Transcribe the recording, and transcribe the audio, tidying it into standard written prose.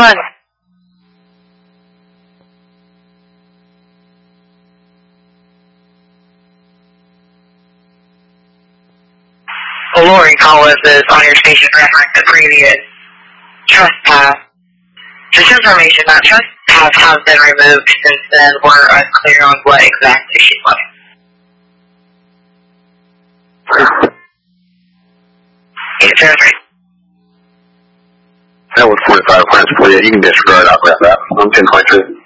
1. Lori Collins is on your station reference the previous trespass. Just information that trespass has been removed since then. We're unclear on what exactly she's wanting. That was 45 points for you. You can disregard. I'll grab that. I'm 10.3.